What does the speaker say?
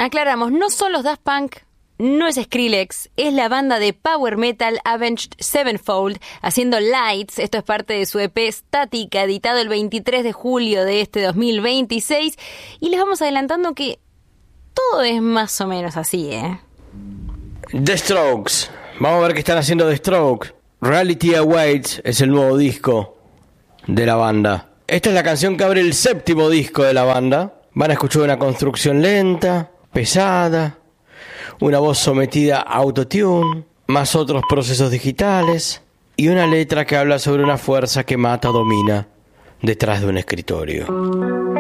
Aclaramos, no son los Daft Punk, no es Skrillex, es la banda de power metal Avenged Sevenfold haciendo Lights. Esto es parte de su EP Static, editado el 23 de julio de este 2026. Y les vamos adelantando que todo es más o menos así, The Strokes. Vamos a ver qué están haciendo The Strokes. Reality Awaits es el nuevo disco de la banda. Esta es la canción que abre el 7º disco de la banda. Van a escuchar una construcción lenta, pesada, una voz sometida a autotune, más otros procesos digitales y una letra que habla sobre una fuerza que mata o domina detrás de un escritorio.